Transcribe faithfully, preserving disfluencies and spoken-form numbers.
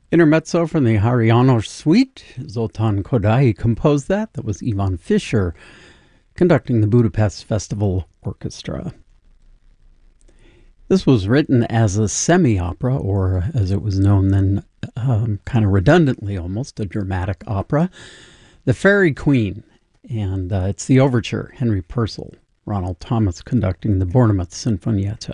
Intermezzo from the Hariano Suite. Zoltan Kodály composed that. That was Ivan Fischer conducting the Budapest Festival Orchestra. This was written as a semi-opera, or as it was known then, um, kind of redundantly almost, a dramatic opera, The Fairy Queen. And uh, it's the overture, Henry Purcell, Ronald Thomas conducting the Bournemouth Sinfonietta.